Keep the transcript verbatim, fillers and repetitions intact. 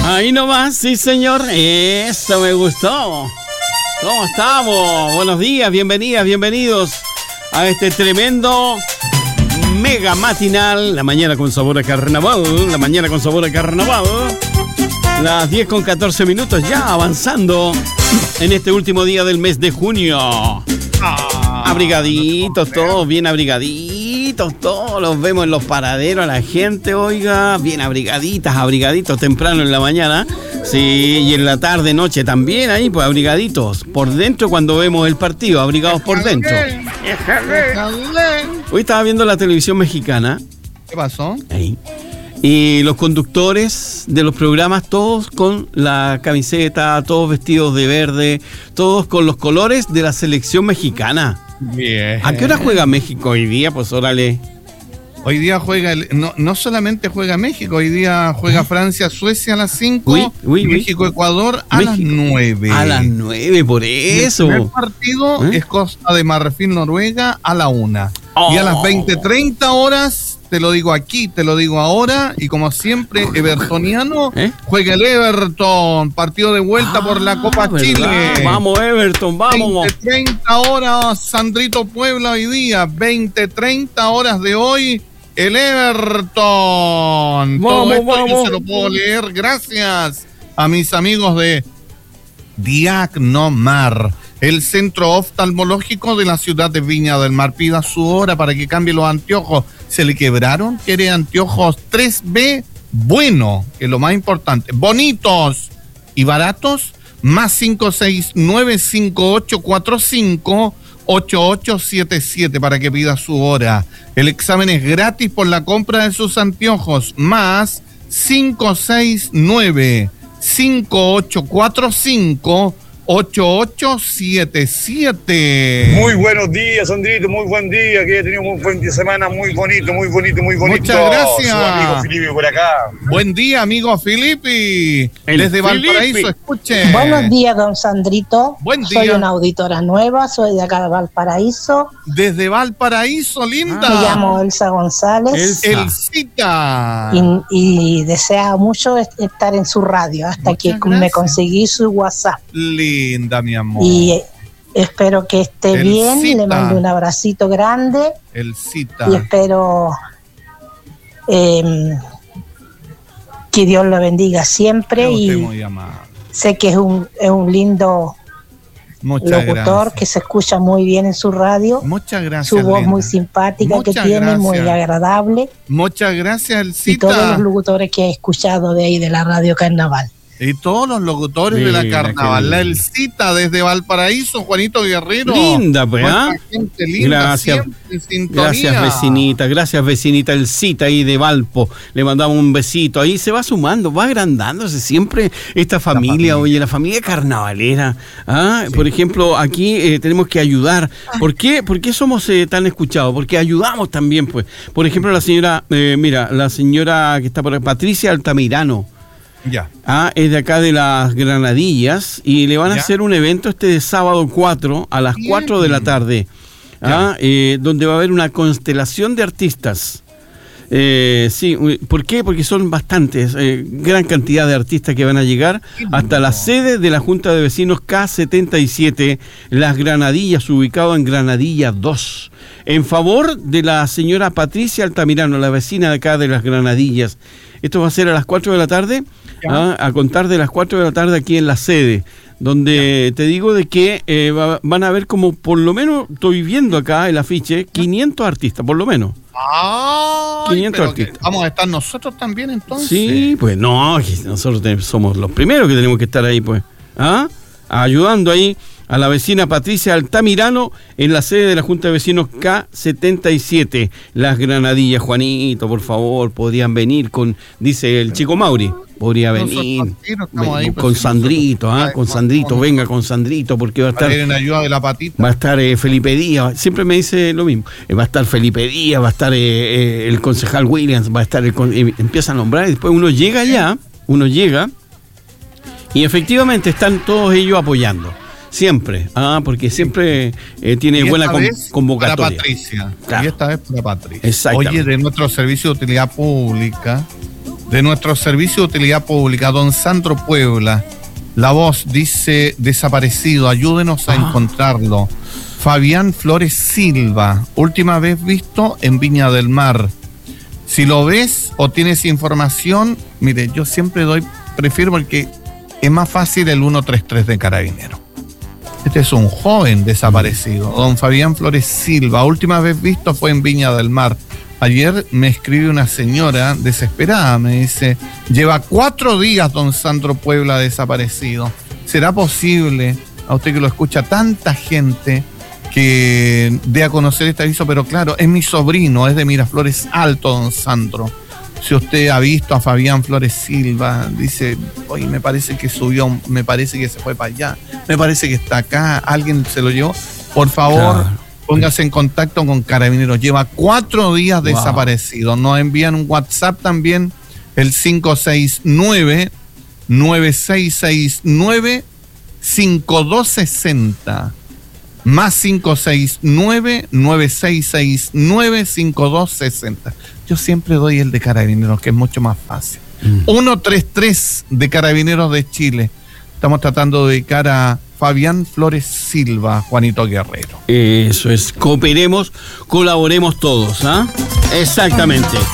Ahí nomás, sí señor, eso me gustó. ¿Cómo estamos? Buenos días, bienvenidas, bienvenidos a este tremendo mega matinal, la mañana con sabor a carnaval, la mañana con sabor a carnaval. Las diez con catorce minutos, ya avanzando en este último día del mes de junio. Ah, abrigaditos, todos bien abrigaditos, todos los vemos en los paraderos, a la gente, oiga, bien abrigaditas, abrigaditos temprano en la mañana. Sí, y en la tarde, noche también ahí, pues abrigaditos. Por dentro cuando vemos el partido, abrigados por dentro. Hoy estaba viendo la televisión mexicana. ¿Qué pasó? Ahí. Y los conductores de los programas, todos con la camiseta, todos vestidos de verde, todos con los colores de la selección mexicana. Bien. ¿A qué hora juega México hoy día? Pues órale. Hoy día juega, el, no, no solamente juega México, hoy día juega Francia, Suecia a las cinco, uy, uy, México, uy. Ecuador a México. las nueve. A las nueve, por eso. El partido ¿Eh? es Costa de Marfil, Noruega, a la una. Oh. Y a las veinte treinta horas, te lo digo aquí, te lo digo ahora, y como siempre, evertoniano, ¿Eh? juega el Everton, partido de vuelta ah, por la Copa ¿verdad? Chile. Vamos, Everton, vamos. veinte treinta horas, Sandrito Puebla hoy día, veinte treinta horas de hoy. El Everton. Vamos, Todo esto vamos. yo se lo puedo leer gracias a mis amigos de Diagnomar, el centro oftalmológico de la ciudad de Viña del Mar. Pida su hora para que cambie los anteojos. ¿Se le quebraron? ¿Quiere anteojos tres B? Bueno, que es lo más importante. Bonitos y baratos. Más cinco seis nueve cinco ocho cuatro cinco ocho ocho siete siete para que pida su hora. El examen es gratis por la compra de sus anteojos. Más cinco seis nueve cinco ocho cuatro cinco ocho ocho siete siete. Muy buenos días, Sandrito, muy buen día, que he tenido un buen fin de semana, muy bonito, muy bonito, muy bonito. Muchas gracias. Su amigo Filipe por acá. Buen día, amigo Filipe. El Desde Filipe. Valparaíso, escuche. Buenos días, don Sandrito. Buen día. Soy una auditora nueva, soy de acá de Valparaíso. Desde Valparaíso, linda. Me llamo Elsa González. Elsa. Elcita. Y, y deseo mucho est- estar en su radio hasta Muchas que gracias. me conseguí su WhatsApp. Linda, mi amor. Y eh, espero que esté Elcita. bien. Le mando un abracito grande Elcita. y espero eh, que Dios lo bendiga siempre. Usted Y muy amable. sé que es un, es un lindo Muchas locutor gracias. que se escucha muy bien en su radio. Muchas gracias. Su voz linda. muy simpática Muchas que tiene, muy gracias. agradable. Muchas gracias, Y todos los Elcita. locutores que he escuchado de ahí de la radio Carnaval. Y todos los locutores Mira, de la carnaval. qué La lindo. Elcita desde Valparaíso, Juanito Guerrero. Linda, pues, Mucha ¿ah? gente linda, Gracias. siempre en sintonía. Gracias, vecinita, gracias, vecinita Elcita ahí de Valpo. Le mandamos un besito. Ahí se va sumando, va agrandándose siempre esta familia, familia. oye, la familia carnavalera. ¿Ah? Por ejemplo, aquí eh, tenemos que ayudar. ¿Por qué, ¿Por qué somos eh, tan escuchados? Porque ayudamos también, pues. Por ejemplo, la señora, eh, mira, la señora que está por ahí, Patricia Altamirano. Ya. Ah, es de acá de las Granadillas y le van a ¿Ya? hacer un evento este sábado cuatro a las Bien. cuatro de la tarde, ah, eh, donde va a haber una constelación de artistas. Eh, sí, uy, ¿por qué? Porque son bastantes, eh, gran cantidad de artistas que van a llegar hasta la sede de la Junta de Vecinos K setenta y siete, Las Granadillas, ubicado en Granadilla dos, en favor de la señora Patricia Altamirano, la vecina de acá de Las Granadillas. Esto va a ser a las cuatro de la tarde, ah, a contar de las cuatro de la tarde aquí en la sede, donde te digo de que eh, va, van a haber como, por lo menos, estoy viendo acá el afiche, quinientos artistas, por lo menos. Ay, quinientos pero que artistas. vamos a estar nosotros también entonces. Sí, pues no, que nosotros te- somos los primeros que tenemos que estar ahí, pues, ¿ah? Ayudando ahí a la vecina Patricia Altamirano en la sede de la Junta de Vecinos K setenta y siete, Las Granadillas. Juanito, por favor, podrían venir con, dice el chico Mauri, podría Nosotros venir partidos estamos ahí, con pues, si Sandrito, nosotros- ¿ah? Con Sandrito, venga con Sandrito, porque va a estar... Para ir en ayuda de la patita. Va a estar eh, Felipe Díaz, siempre me dice lo mismo. Eh, va a estar Felipe Díaz, va a estar eh, eh, el concejal Williams, va a estar el con- eh, empieza a nombrar y después uno llega allá, uno llega y efectivamente están todos ellos apoyando. Siempre, ah, porque siempre eh, tiene Y buena esta con- vez convocatoria. Para Patricia. Claro. Y esta vez para Patricia. Exactamente. Oye, de nuestro servicio de utilidad pública, de nuestro servicio de utilidad pública, don Sandro Puebla. La voz dice desaparecido, ayúdenos a ah. encontrarlo. Fabián Flores Silva, última vez visto en Viña del Mar. Si lo ves o tienes información, mire, yo siempre doy, prefiero porque es más fácil el ciento treinta y tres de Carabineros. Este es un joven desaparecido, don Fabián Flores Silva, última vez visto fue en Viña del Mar. Ayer me escribe una señora desesperada, me dice, lleva cuatro días don Sandro Puebla desaparecido. ¿Será posible, a usted que lo escucha tanta gente, que dé a conocer este aviso? Pero claro, es mi sobrino, es de Miraflores Alto, don Sandro. Si usted ha visto a Fabián Flores Silva, dice, oye, me parece que subió, me parece que se fue para allá, me parece que está acá, alguien se lo llevó, por favor, claro, póngase en contacto con Carabineros. Lleva cuatro días wow. desaparecido. Nos envían un WhatsApp también, el cinco seis nueve, nueve seis seis nueve, cinco dos seis cero. Más cinco seis nueve, nueve seis seis nueve, cinco dos seis cero. Yo siempre doy el de Carabineros, que es mucho más fácil. Mm. ciento treinta y tres de Carabineros de Chile. Estamos tratando de dedicar a Fabián Flores Silva, Juanito Guerrero. Eso es, cooperemos, colaboremos todos, ¿ah? ¿eh? Exactamente.